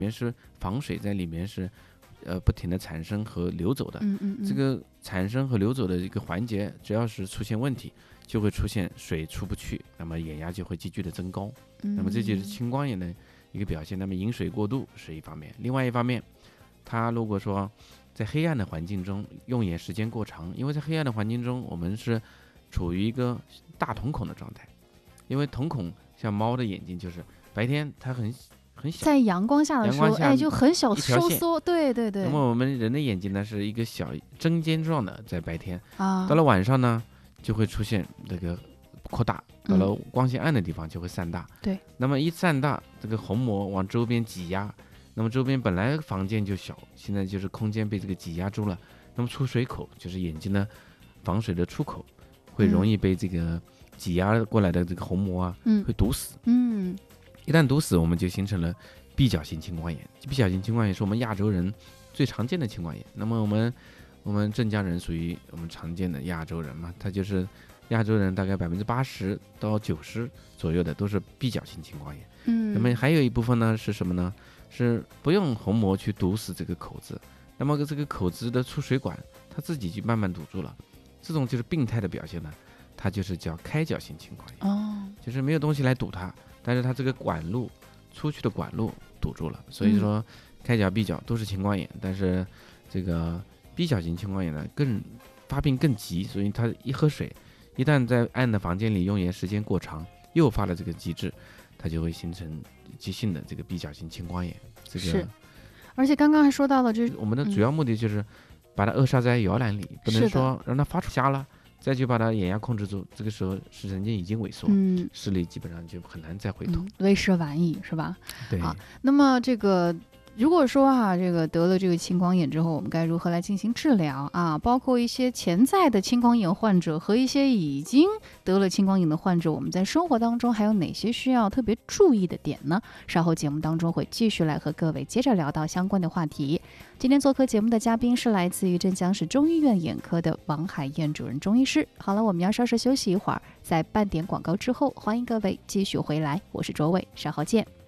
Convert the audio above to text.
面是防水在里面是不停的产生和流走的。这个产生和流走的一个环节，只要是出现问题，就会出现水出不去，那么眼压就会急剧的增高。那么这就是青光眼的一个表现。那么饮水过度是一方面，另外一方面，它如果说在黑暗的环境中用眼时间过长，因为在黑暗的环境中我们是处于一个大瞳孔的状态，因为瞳孔像猫的眼睛就是白天它很小， 在阳光下的时候，就很小收缩，对。 那么我们人的眼睛呢是一个小针尖状的，在白天到了晚上呢就会出现这个扩大，到了光线暗的地方就会散大。 对， 那么一散大，这个虹膜往周边挤压，那么周边本来房间就小，现在就是空间被这个挤压住了，那么出水口就是眼睛的防水的出口，会容易被这个挤压过来的这个虹膜会堵死。一旦堵死，我们就形成了闭角型青光眼。闭角型青光眼是我们亚洲人最常见的青光眼。那么我们镇江人属于我们常见的亚洲人嘛，他就是亚洲人大概80%到90%左右的都是闭角型青光眼。那么还有一部分呢是什么呢？是不用虹膜去堵死这个口子，那么这个口子的出水管它自己就慢慢堵住了。这种就是病态的表现呢，它就是叫开角型青光眼。就是没有东西来堵它，但是它这个管路出去的管路堵住了，所以说开角闭角都是青光眼，但是这个闭角型青光眼呢更发病更急，所以它一喝水，一旦在暗的房间里用眼时间过长，诱发了这个机制，它就会形成急性的这个闭角型青光眼。这个是，而且刚刚还说到了， 我们的主要目的就是把它扼杀在摇篮里，不能说让它发出瞎了再去把它眼压控制住，这个时候视神经已经萎缩，视力基本上就很难再回头。 为时晚矣，是吧？ 对。 那么这个如果说这个得了这个青光眼之后，我们该如何来进行治疗啊？包括一些潜在的青光眼患者和一些已经得了青光眼的患者，我们在生活当中还有哪些需要特别注意的点呢？稍后节目当中会继续来和各位接着聊到相关的话题。今天做客节目的嘉宾是来自于镇江市中医院眼科的王海燕主任中医师。好了，我们要稍事休息一会儿，在半点广告之后，欢迎各位继续回来，我是卓伟，稍后见。